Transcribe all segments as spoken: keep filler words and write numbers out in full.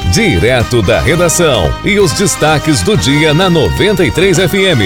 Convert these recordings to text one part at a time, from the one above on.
Direto da redação e os destaques do dia na noventa e três F M.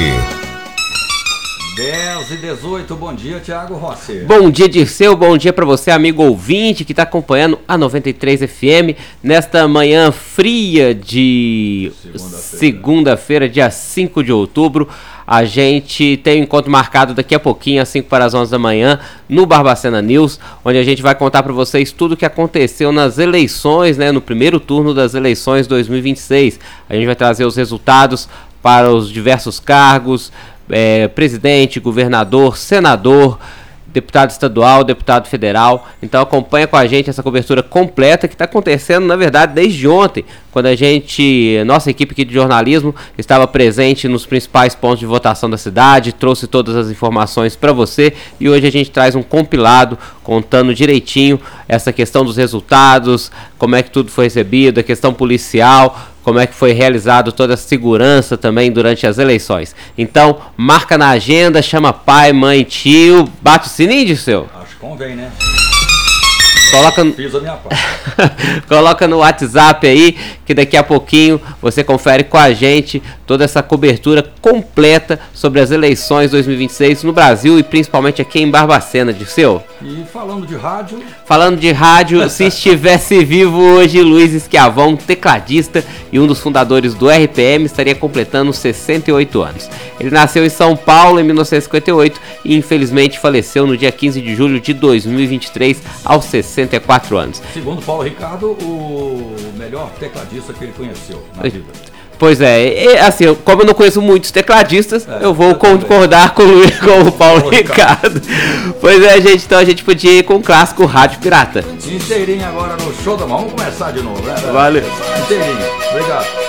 dez e dezoito, bom dia, Thiago Rossi. Bom dia, Dirceu, bom dia para você, amigo ouvinte que está acompanhando a noventa e três F M nesta manhã fria de segunda-feira, segunda-feira, dia cinco de outubro. A gente tem um encontro marcado daqui a pouquinho, às cinco para as onze da manhã, no Barbacena News, onde a gente vai contar para vocês tudo o que aconteceu nas eleições, né, no primeiro turno das eleições dois mil e vinte e seis. A gente vai trazer os resultados para os diversos cargos, É, presidente, governador, senador, deputado estadual, deputado federal. Então acompanha com a gente essa cobertura completa que está acontecendo, na verdade, desde ontem, quando a gente, nossa equipe aqui de jornalismo, estava presente nos principais pontos de votação da cidade, trouxe todas as informações para você, e hoje a gente traz um compilado contando direitinho essa questão dos resultados, como é que tudo foi recebido, a questão policial, como é que foi realizado toda a segurança também durante as eleições. Então, marca na agenda, chama pai, mãe, tio, bate o sininho, Dirceu? Acho que convém, né? Coloca no... Fiz a minha parte. Coloca no WhatsApp aí, que daqui a pouquinho você confere com a gente toda essa cobertura completa sobre as eleições dois mil e vinte e seis no Brasil e principalmente aqui em Barbacena, Dirceu. E falando de rádio... Falando de rádio, se estivesse vivo hoje, Luiz Schiavon, tecladista e um dos fundadores do R P M, estaria completando sessenta e oito anos. Ele nasceu em São Paulo em mil novecentos e cinquenta e oito e infelizmente faleceu no dia quinze de julho de dois mil e vinte e três, aos sessenta e quatro anos. Segundo Paulo Ricardo, o melhor tecladista que ele conheceu na vida. Pois é, e, assim, como eu não conheço muitos tecladistas, é, eu vou eu concordar com o, Luiz, com o Paulo, Paulo Ricardo. Ricardo. Pois é, gente, então a gente podia ir com o clássico Rádio Pirata. Inteirinho agora no Show da Mão, vamos começar de novo, né? Valeu. Inteirinho, obrigado.